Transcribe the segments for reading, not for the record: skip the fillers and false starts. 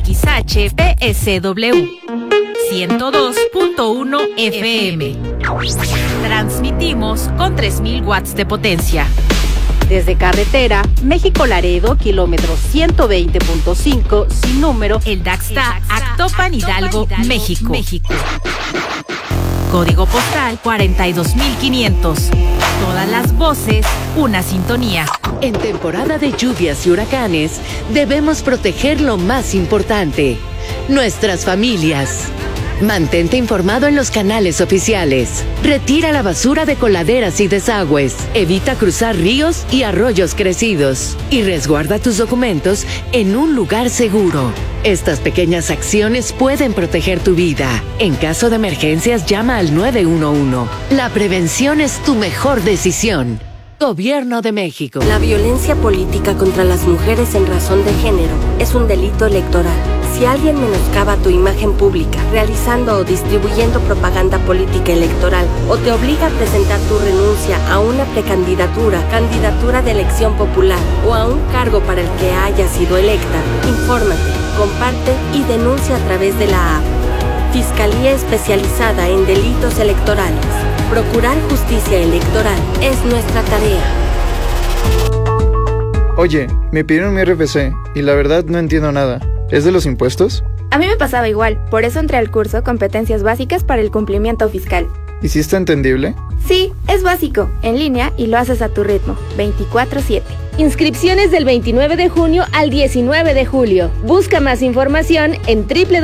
XHPSW 102.1 FM. Transmitimos con 3000 watts de potencia. Desde carretera, México-Laredo, kilómetro 120.5, sin número, El Daxta, Actopan, Hidalgo, México. Código postal 42500. Todas las voces, una sintonía. En temporada de lluvias y huracanes, debemos proteger lo más importante: nuestras familias. Mantente informado en los canales oficiales. Retira la basura de coladeras y desagües. Evita cruzar ríos y arroyos crecidos. Y resguarda tus documentos en un lugar seguro. Estas pequeñas acciones pueden proteger tu vida. En caso de emergencias, llama al 911. La prevención es tu mejor decisión. Gobierno de México. La violencia política contra las mujeres en razón de género es un delito electoral. Si alguien menoscaba tu imagen pública, realizando o distribuyendo propaganda política electoral, o te obliga a presentar tu renuncia a una precandidatura, candidatura de elección popular o a un cargo para el que haya sido electa, infórmate, comparte y denuncia a través de la app. Fiscalía Especializada en Delitos Electorales. Procurar justicia electoral es nuestra tarea. Oye, me pidieron mi RFC y la verdad no entiendo nada. ¿Es de los impuestos? A mí me pasaba igual, por eso entré al curso Competencias Básicas para el Cumplimiento Fiscal. ¿Y si está entendible? Sí, es básico, en línea y lo haces a tu ritmo, 24/7. Inscripciones del 29 de junio al 19 de julio. Busca más información en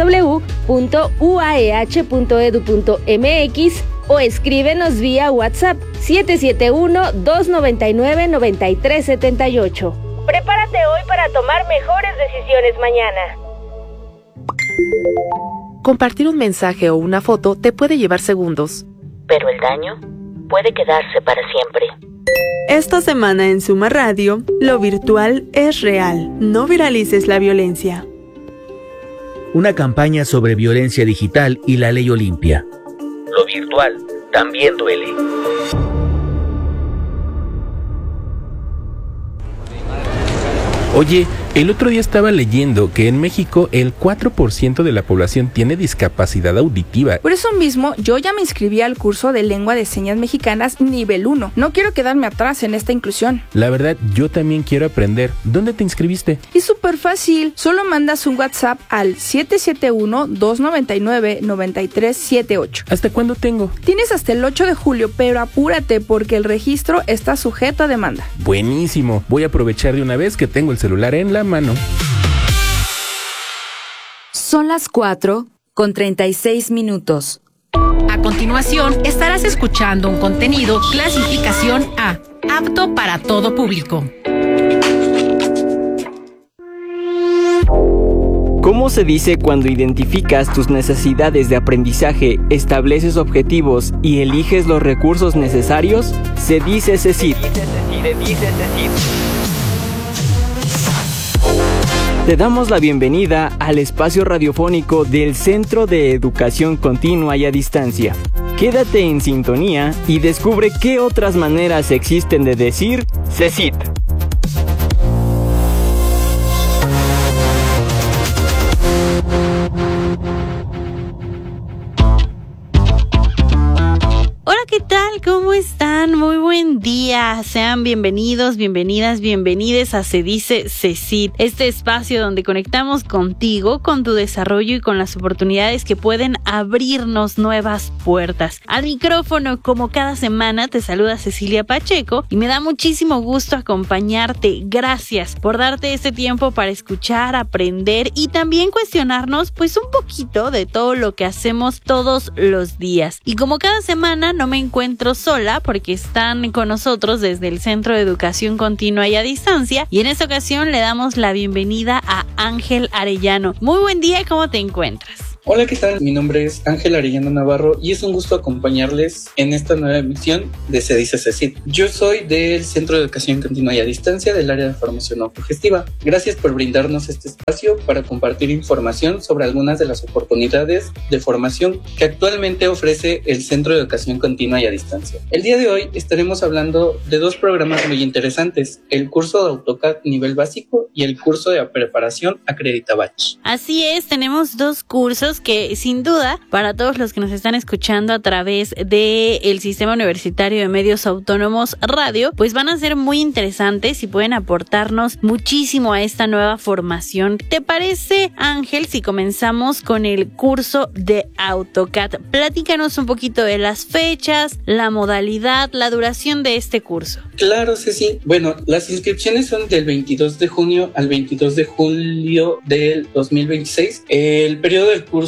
www.uaeh.edu.mx o escríbenos vía WhatsApp 771-299-9378. Prepárate hoy para tomar mejores decisiones mañana. Compartir un mensaje o una foto te puede llevar segundos, pero el daño puede quedarse para siempre. Esta semana en Suma Radio, lo virtual es real. No viralices la violencia. Una campaña sobre violencia digital y la ley Olimpia. Lo virtual también duele. Oye, el otro día estaba leyendo que en México el 4% de la población tiene discapacidad auditiva. Por eso mismo, yo ya me inscribí al curso de Lengua de Señas Mexicanas nivel 1. No quiero quedarme atrás en esta inclusión. La verdad, yo también quiero aprender. ¿Dónde te inscribiste? Es súper fácil. Solo mandas un WhatsApp al 771-299-9378. ¿Hasta cuándo tengo? Tienes hasta el 8 de julio, pero apúrate porque el registro está sujeto a demanda. Buenísimo. Voy a aprovechar de una vez que tengo el celular en la mano. Son las 4:36. A continuación, estarás escuchando un contenido clasificación A, apto para todo público. ¿Cómo se dice cuando identificas tus necesidades de aprendizaje, estableces objetivos y eliges los recursos necesarios? Se dice CECIT. Te damos la bienvenida al espacio radiofónico del Centro de Educación Continua y a Distancia. Quédate en sintonía y descubre qué otras maneras existen de decir CECIT. Hola, ¿qué tal? ¿Cómo están? Muy buen día. Sean bienvenidos, bienvenidas, bienvenides a Se Dice CECIT, este espacio donde conectamos contigo, con tu desarrollo y con las oportunidades que pueden abrirnos nuevas puertas. Al micrófono, como cada semana, te saluda Cecilia Pacheco y me da muchísimo gusto acompañarte. Gracias por darte este tiempo para escuchar, aprender y también cuestionarnos pues un poquito de todo lo que hacemos todos los días. Y como cada semana no me encuentro sola porque están con nosotros desde el Centro de Educación Continua y a Distancia, y en esta ocasión le damos la bienvenida a Ángel Arellano. Muy buen día, ¿cómo te encuentras? Hola, ¿qué tal? Mi nombre es Ángel Arellano Navarro y es un gusto acompañarles en esta nueva emisión de Se dice CECIT. Yo soy del Centro de Educación Continua y a Distancia del área de formación autogestiva. Gracias por brindarnos este espacio para compartir información sobre algunas de las oportunidades de formación que actualmente ofrece el Centro de Educación Continua y a Distancia. El día de hoy estaremos hablando de dos programas muy interesantes, el curso de AutoCAD nivel básico y el curso de preparación Acreditavach. Así es, tenemos dos cursos que sin duda para todos los que nos están escuchando a través del Sistema Universitario de Medios Autónomos Radio, pues van a ser muy interesantes y pueden aportarnos muchísimo a esta nueva formación. ¿Te parece, Ángel, si comenzamos con el curso de AutoCAD? Platícanos un poquito de las fechas, la modalidad, la duración de este curso. Claro, Ceci. Bueno, las inscripciones son del 22 de junio al 22 de julio del 2026. El periodo del curso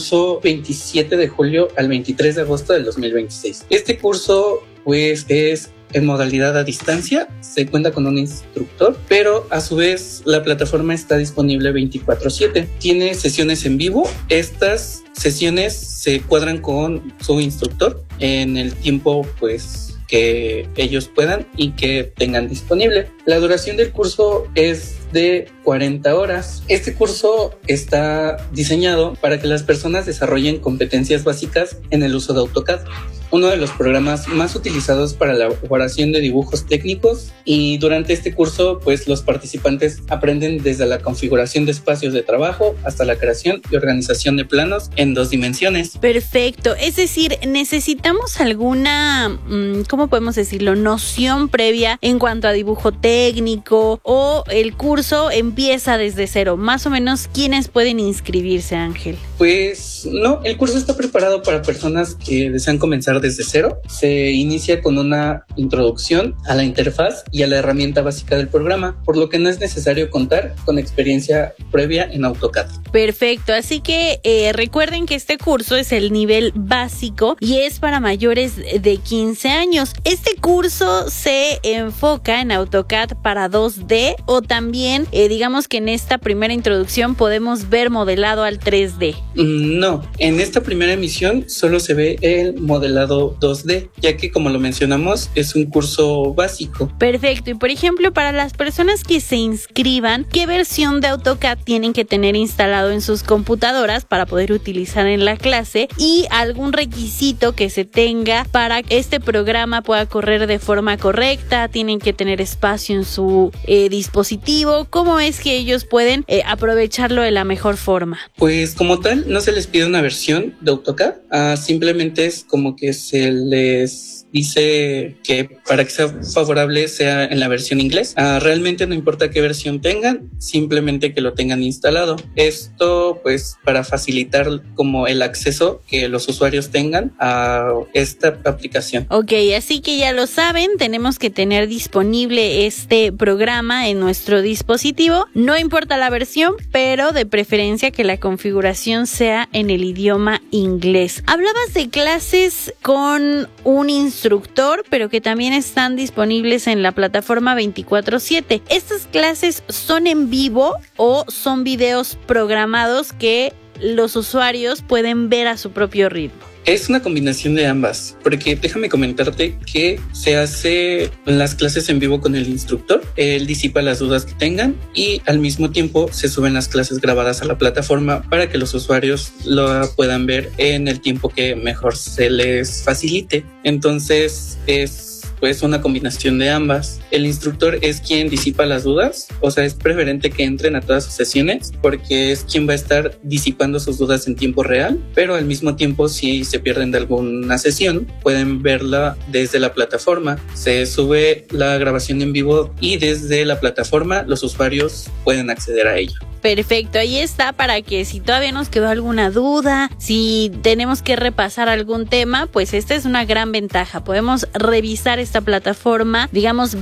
27 de julio al 23 de agosto del 2026. Este curso pues es en modalidad a distancia, se cuenta con un instructor, pero a su vez la plataforma está disponible 24/7. Tiene sesiones en vivo. Estas sesiones se cuadran con su instructor en el tiempo pues que ellos puedan y que tengan disponible. La duración del curso es de 40 horas. Este curso está diseñado para que las personas desarrollen competencias básicas en el uso de AutoCAD, uno de los programas más utilizados para la elaboración de dibujos técnicos, y durante este curso pues los participantes aprenden desde la configuración de espacios de trabajo hasta la creación y organización de planos en 2 dimensiones. Perfecto, es decir, necesitamos alguna, ¿cómo podemos decirlo?, noción previa en cuanto a dibujo técnico, o el curso empieza desde cero. Más o menos, ¿quiénes pueden inscribirse, Ángel? Pues no, el curso está preparado para personas que desean comenzar desde cero. Se inicia con una introducción a la interfaz y a la herramienta básica del programa, por lo que no es necesario contar con experiencia previa en AutoCAD. Perfecto, así que recuerden que este curso es el nivel básico y es para mayores de 15 años. Este curso se enfoca en AutoCAD para 2D, o también digamos que en esta primera introducción podemos ver modelado al 3D. No, en esta primera emisión solo se ve el modelado 2D, ya que como lo mencionamos es un curso básico. Perfecto, y por ejemplo para las personas que se inscriban, ¿qué versión de AutoCAD tienen que tener instalado en sus computadoras para poder utilizar en la clase, y algún requisito que se tenga para que este programa pueda correr de forma correcta? ¿Tienen que tener espacio en su dispositivo? ¿Cómo es que ellos pueden aprovecharlo de la mejor forma? Pues como tal no se les pide una versión de AutoCAD, simplemente es como que se les dice que para que sea favorable sea en la versión inglés. Realmente no importa qué versión tengan, simplemente que lo tengan instalado. Esto pues para facilitar como el acceso que los usuarios tengan a esta aplicación. Ok, así que ya lo saben, tenemos que tener disponible este programa en nuestro dispositivo. No importa la versión, pero de preferencia que la configuración sea en el idioma inglés. Hablabas de clases con un instructor, pero que también están disponibles en la plataforma 24/7. ¿Estas clases son en vivo o son videos programados que los usuarios pueden ver a su propio ritmo? Es una combinación de ambas, porque déjame comentarte que se hace las clases en vivo con el instructor. Él disipa las dudas que tengan y al mismo tiempo se suben las clases grabadas a la plataforma para que los usuarios lo puedan ver en el tiempo que mejor se les facilite. Entonces es pues una combinación de ambas. El instructor es quien disipa las dudas, o sea, es preferente que entren a todas sus sesiones porque es quien va a estar disipando sus dudas en tiempo real, pero al mismo tiempo si se pierden de alguna sesión pueden verla desde la plataforma. Se sube la grabación en vivo y desde la plataforma los usuarios pueden acceder a ella. Perfecto, ahí está, para que si todavía nos quedó alguna duda, si tenemos que repasar algún tema, pues esta es una gran ventaja. Podemos revisar esta plataforma, digamos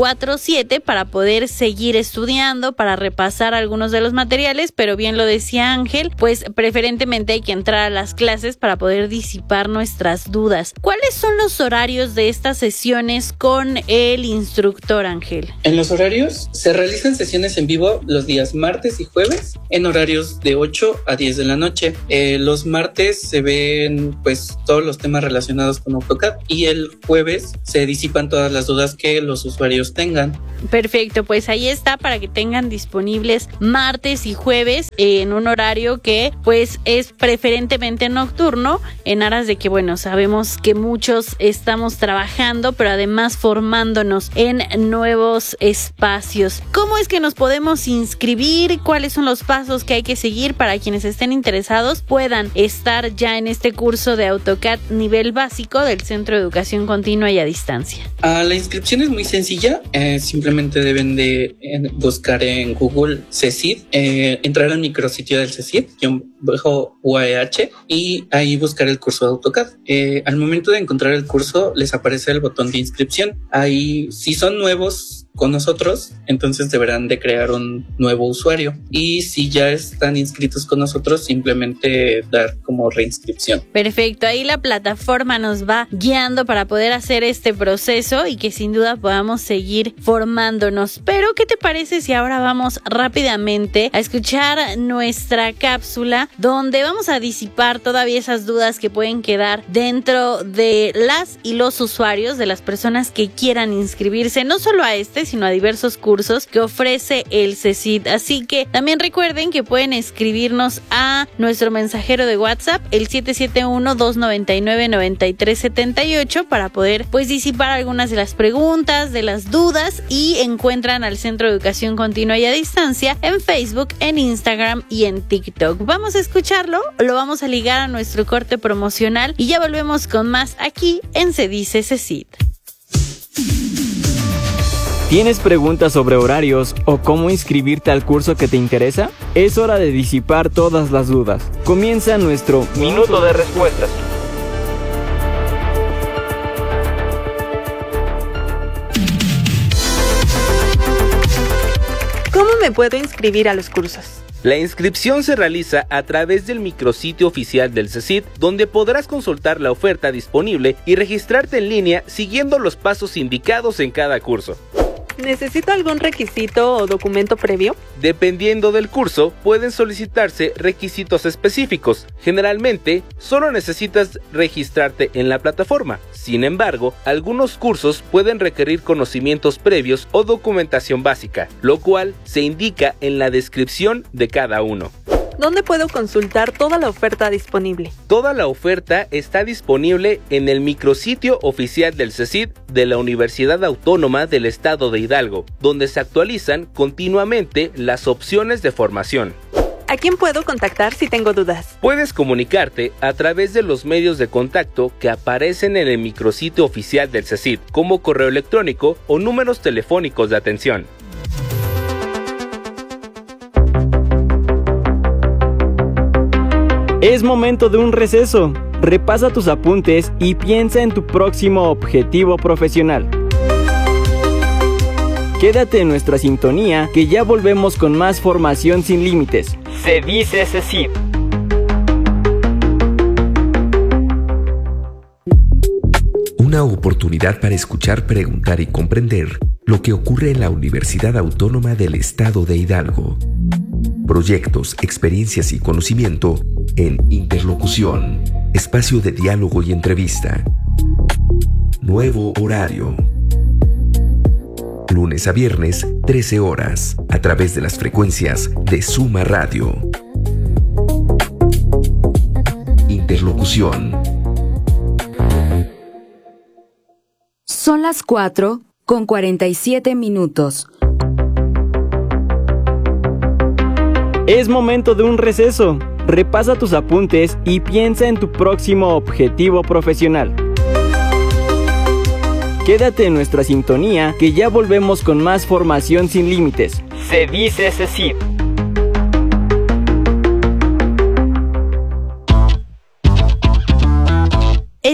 24/7, para poder seguir estudiando, para repasar algunos de los materiales, pero bien lo decía Ángel, pues preferentemente hay que entrar a las clases para poder disipar nuestras dudas. ¿Cuáles son los horarios de estas sesiones con el instructor, Ángel? En los horarios se realizan sesiones en vivo los días martes y jueves en horarios de 8 a 10 de la noche. Los martes se ven pues todos los temas relacionados con AutoCAD y el jueves se disipan todas las dudas que los usuarios tengan. Perfecto, pues ahí está para que tengan disponibles martes y jueves en un horario que pues es preferentemente nocturno, en aras de que bueno, sabemos que muchos estamos trabajando, pero además formándonos en nuevos espacios. ¿Cómo es que nos podemos inscribir? ¿Cuáles son los pasos que hay que seguir para quienes estén interesados puedan estar ya en este curso de AutoCAD nivel básico del Centro de Educación Continua y a Distancia? La inscripción es muy sencilla, simplemente deben de buscar en Google CECID, entrar al micrositio del CECID, UAEH, y ahí buscar el curso de AutoCAD. Al momento de encontrar el curso les aparece el botón de inscripción. Ahí, si son nuevos con nosotros, entonces deberán de crear un nuevo usuario, y si ya están inscritos con nosotros, simplemente dar como reinscripción. Perfecto, ahí la plataforma nos va guiando para poder hacer este proceso y que sin duda podamos seguir formándonos. Pero ¿qué te parece si ahora vamos rápidamente a escuchar nuestra cápsula donde vamos a disipar todavía esas dudas que pueden quedar dentro de las y los usuarios, de las personas que quieran inscribirse, no solo a este, sino a diversos cursos que ofrece el CECID? Así que también recuerden que pueden escribirnos a nuestro mensajero de WhatsApp, el 771-299-9378, para poder pues disipar algunas de las preguntas, de las dudas, y encuentran al Centro de Educación Continua y a Distancia en Facebook, en Instagram y en TikTok. Vamos a escucharlo, lo vamos a ligar a nuestro corte promocional y ya volvemos con más aquí en Se Dice CECID. ¿Tienes preguntas sobre horarios o cómo inscribirte al curso que te interesa? Es hora de disipar todas las dudas. Comienza nuestro Minuto de Respuestas. ¿Cómo me puedo inscribir a los cursos? La inscripción se realiza a través del micrositio oficial del CECID, donde podrás consultar la oferta disponible y registrarte en línea siguiendo los pasos indicados en cada curso. ¿Necesito algún requisito o documento previo? Dependiendo del curso, pueden solicitarse requisitos específicos. Generalmente, solo necesitas registrarte en la plataforma. Sin embargo, algunos cursos pueden requerir conocimientos previos o documentación básica, lo cual se indica en la descripción de cada uno. ¿Dónde puedo consultar toda la oferta disponible? Toda la oferta está disponible en el micrositio oficial del CECID de la Universidad Autónoma del Estado de Hidalgo, donde se actualizan continuamente las opciones de formación. ¿A quién puedo contactar si tengo dudas? Puedes comunicarte a través de los medios de contacto que aparecen en el micrositio oficial del CECID, como correo electrónico o números telefónicos de atención. Es momento de un receso. Repasa tus apuntes y piensa en tu próximo objetivo profesional. Quédate en nuestra sintonía, que ya volvemos con más formación sin límites. Se dice CECID. Una oportunidad para escuchar, preguntar y comprender lo que ocurre en la Universidad Autónoma del Estado de Hidalgo. Proyectos, experiencias y conocimiento en Interlocución, espacio de diálogo y entrevista. Nuevo horario. Lunes a viernes, 13 horas, a través de las frecuencias de Suma Radio. Interlocución. Son las 4:47. Es momento de un receso. Repasa tus apuntes y piensa en tu próximo objetivo profesional. Quédate en nuestra sintonía, que ya volvemos con más formación sin límites. Se dice CECID. Estamos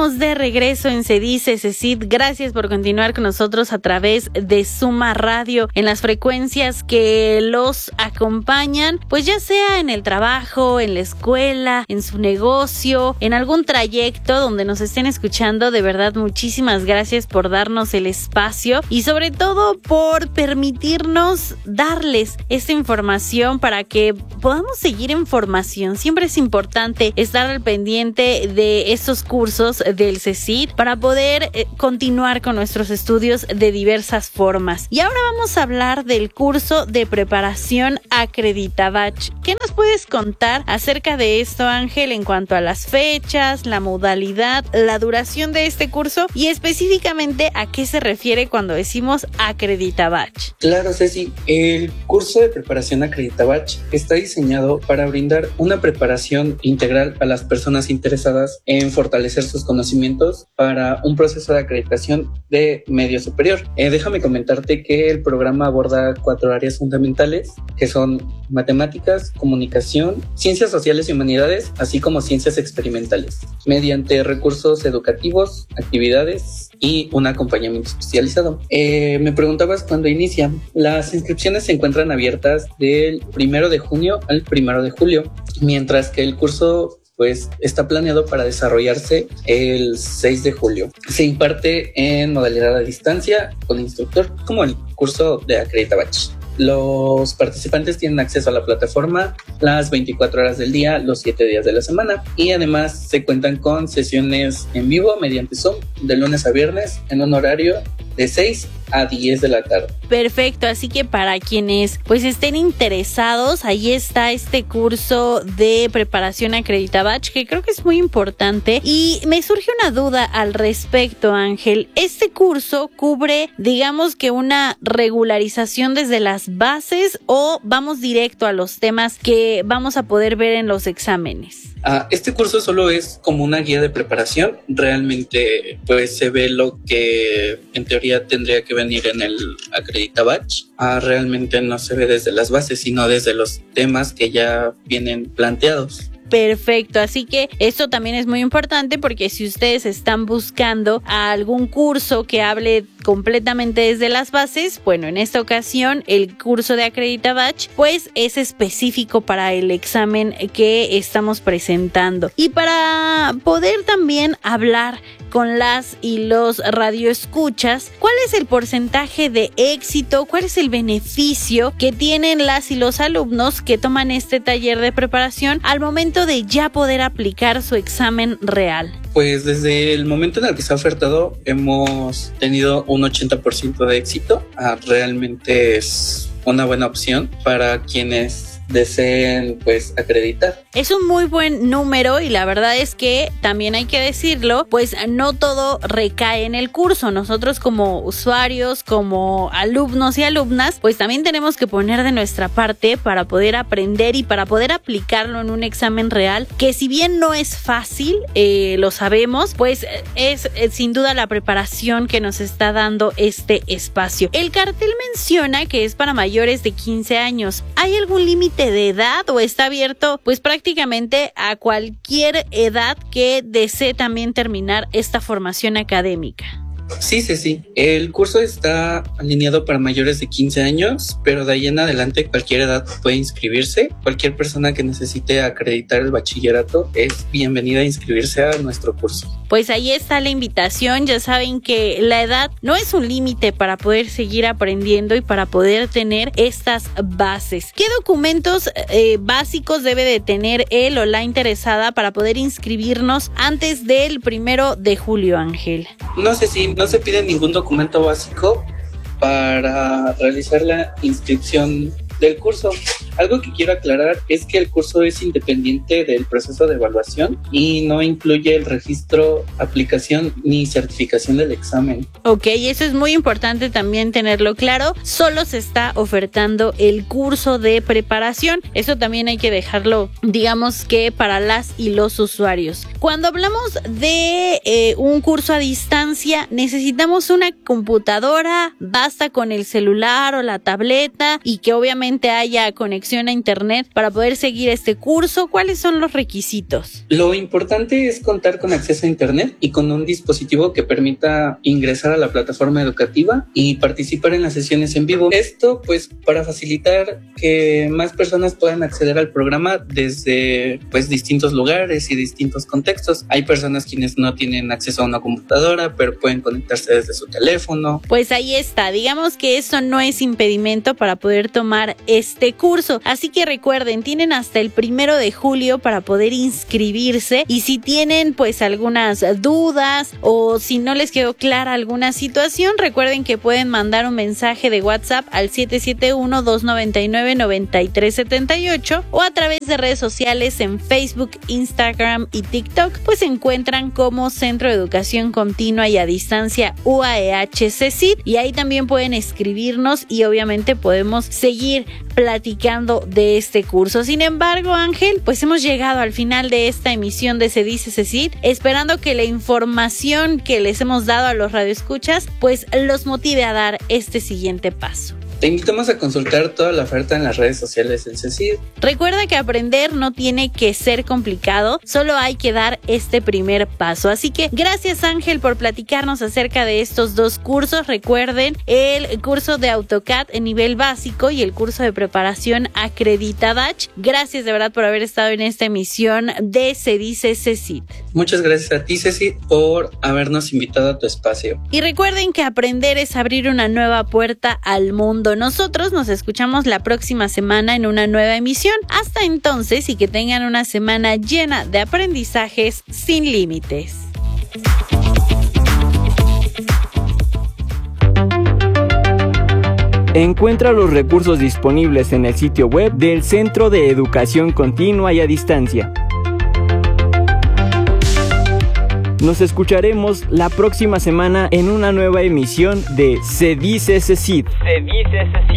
estamos de regreso en Se Dice CECIT. Gracias por continuar con nosotros a través de Suma Radio en las frecuencias que los acompañan, pues ya sea en el trabajo, en la escuela, en su negocio, en algún trayecto donde nos estén escuchando. De verdad, muchísimas gracias por darnos el espacio y sobre todo por permitirnos darles esta información para que podamos seguir en formación. Siempre es importante estar al pendiente de estos cursos del CECIT para poder continuar con nuestros estudios de diversas formas. Y ahora vamos a hablar del curso de preparación Acreditavach. ¿Qué nos puedes contar acerca de esto, Ángel, en cuanto a las fechas, la modalidad, la duración de este curso y específicamente a qué se refiere cuando decimos Acreditavach? Claro, Ceci. El curso de preparación Acreditavach está diseñado para brindar una preparación integral a las personas interesadas en fortalecer sus conocimientos para un proceso de acreditación de medio superior. Déjame comentarte que el programa aborda 4 áreas fundamentales, que son matemáticas, comunicación, ciencias sociales y humanidades, así como ciencias experimentales, mediante recursos educativos, actividades y un acompañamiento especializado. Me preguntabas cuándo inicia. Las inscripciones se encuentran abiertas del 1 de junio al 1 de julio, mientras que el curso pues está planeado para desarrollarse el 6 de julio. Se imparte en modalidad a distancia con instructor, como el curso de Acreditavach. Los participantes tienen acceso a la plataforma las 24 horas del día, los 7 días de la semana, y además se cuentan con sesiones en vivo mediante Zoom de lunes a viernes en un horario de 6 a 10 de la tarde. Perfecto, así que para quienes pues estén interesados, ahí está este curso de preparación Acreditavach, que creo que es muy importante. Y me surge una duda al respecto, Ángel. ¿Este curso cubre, digamos que una regularización desde las bases o vamos directo a los temas que vamos a poder ver en los exámenes? Este curso solo es como una guía de preparación. Realmente pues se ve lo que en teoría tendría que venir en el Acreditavach. Realmente no se ve desde las bases, sino desde los temas que ya vienen planteados. Perfecto, así que esto también es muy importante porque si ustedes están buscando algún curso que hable completamente desde las bases, bueno, en esta ocasión el curso de Acreditavach pues es específico para el examen que estamos presentando. Y para poder también hablar con las y los radioescuchas, ¿cuál es el porcentaje de éxito? ¿Cuál es el beneficio que tienen las y los alumnos que toman este taller de preparación al momento de ya poder aplicar su examen real? Pues desde el momento en el que se ha ofertado hemos tenido un 80% de éxito. Realmente es una buena opción para quienes deseen pues acreditar. Es un muy buen número y la verdad es que también hay que decirlo, pues no todo recae en el curso. Nosotros como usuarios, como alumnos y alumnas, pues también tenemos que poner de nuestra parte para poder aprender y para poder aplicarlo en un examen real, que si bien no es fácil, lo sabemos, pues es sin duda la preparación que nos está dando este espacio. El cartel menciona que es para mayores de 15 años. ¿Hay algún límite de edad o está abierto pues prácticamente a cualquier edad que desee también terminar esta formación académica? Sí. El curso está alineado para mayores de 15 años, pero de ahí en adelante cualquier edad puede inscribirse. Cualquier persona que necesite acreditar el bachillerato es bienvenida a inscribirse a nuestro curso. Pues ahí está la invitación. Ya saben que la edad no es un límite para poder seguir aprendiendo y para poder tener estas bases. ¿Qué documentos básicos debe de tener él o la interesada para poder inscribirnos antes del 1 de julio, Ángel? No se pide ningún documento básico para realizar la inscripción del curso. Algo que quiero aclarar es que el curso es independiente del proceso de evaluación y no incluye el registro, aplicación ni certificación del examen. Ok, eso es muy importante también tenerlo claro. Solo se está ofertando el curso de preparación. Eso también hay que dejarlo, digamos que para las y los usuarios. Cuando hablamos de un curso a distancia, necesitamos una computadora, basta con el celular o la tableta y que obviamente solamente haya conexión a internet para poder seguir este curso? ¿Cuáles son los requisitos? Lo importante es contar con acceso a internet y con un dispositivo que permita ingresar a la plataforma educativa y participar en las sesiones en vivo. Esto pues para facilitar que más personas puedan acceder al programa desde pues distintos lugares y distintos contextos. Hay personas quienes no tienen acceso a una computadora, pero pueden conectarse desde su teléfono. Pues ahí está, digamos que eso no es impedimento para poder tomar este curso, así que recuerden, tienen hasta el 1 de julio para poder inscribirse, y si tienen pues algunas dudas o si no les quedó clara alguna situación, recuerden que pueden mandar un mensaje de WhatsApp al 771-299-9378 o a través de redes sociales en Facebook, Instagram y TikTok, pues se encuentran como Centro de Educación Continua y a Distancia UAEH CECIT, y ahí también pueden escribirnos y obviamente podemos seguir platicando de este curso. Sin embargo, Ángel, pues hemos llegado al final de esta emisión de Se Dice CECIT, esperando que la información que les hemos dado a los radioescuchas pues los motive a dar este siguiente paso. Te invitamos a consultar toda la oferta en las redes sociales del CECIT. Recuerda que aprender no tiene que ser complicado, solo hay que dar este primer paso. Así que gracias, Ángel, por platicarnos acerca de estos dos cursos. Recuerden, el curso de AutoCAD en nivel básico y el curso de preparación Acreditadach. Gracias de verdad por haber estado en esta emisión de Se Dice CECIT. Muchas gracias a ti, Ceci, por habernos invitado a tu espacio. Y recuerden que aprender es abrir una nueva puerta al mundo. Nosotros nos escuchamos la próxima semana en una nueva emisión. Hasta entonces, y que tengan una semana llena de aprendizajes sin límites. Encuentra los recursos disponibles en el sitio web del Centro de Educación Continua y a Distancia. Nos escucharemos la próxima semana en una nueva emisión de Se Dice CECIT. Se Dice CECIT.